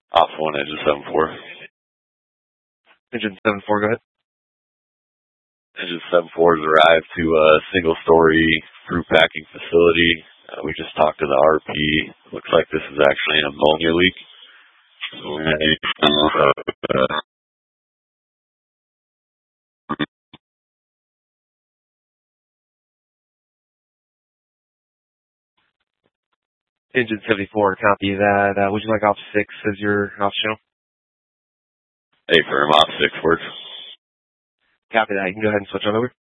Ops 1, engine 7-4. Engine 7-4, go ahead. Engine 7-4 has arrived to a single-story fruit packing facility. We just talked to the RP. Looks like this is actually an ammonia leak. Engine 74, copy that. Would you like Ops 6 as your ops channel? Hey, firm, Ops 6 works. Copy that. You can go ahead and switch on over.